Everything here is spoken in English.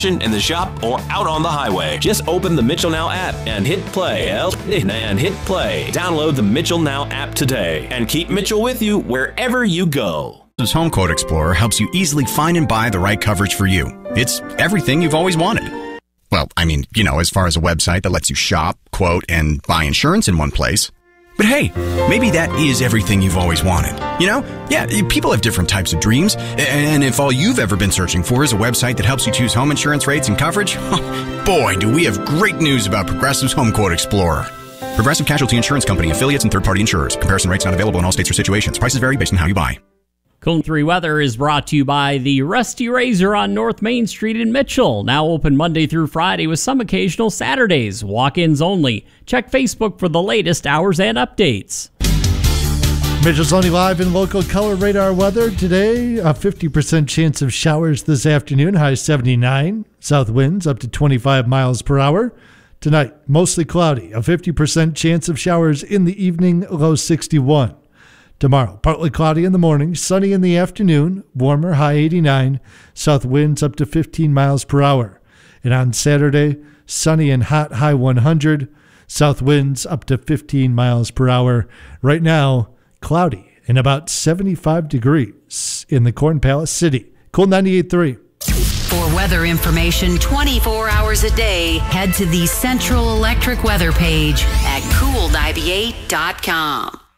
in the shop or out on the highway. Just open the Mitchell Now app and hit play. Download the Mitchell Now app today and keep Mitchell with you wherever you go. Home Quote Explorer helps you easily find and buy the right coverage for you. It's everything you've always wanted. Well, I mean, as far as a website that lets you shop, quote, and buy insurance in one place. But hey, maybe that is everything you've always wanted. Yeah, people have different types of dreams. And if all you've ever been searching for is a website that helps you choose home insurance rates and coverage, boy, do we have great news about Progressive's Home Quote Explorer. Progressive Casualty Insurance Company, affiliates, and third-party insurers. Comparison rates not available in all states or situations. Prices vary based on how you buy. KOLN 3 Weather is brought to you by the Rusty Razor on North Main Street in Mitchell. Now open Monday through Friday with some occasional Saturdays. Walk-ins only. Check Facebook for the latest hours and updates. Mitchell's Only Live and local color radar weather today. A 50% chance of showers this afternoon. High 79. South winds up to 25 miles per hour. Tonight, mostly cloudy. A 50% chance of showers in the evening. Low 61. Tomorrow, partly cloudy in the morning, sunny in the afternoon, warmer, high 89, south winds up to 15 miles per hour. And on Saturday, sunny and hot, high 100, south winds up to 15 miles per hour. Right now, cloudy and about 75 degrees in the Corn Palace City. KOLN 98.3. For weather information 24 hours a day, head to the Central Electric weather page at KOOL98.com.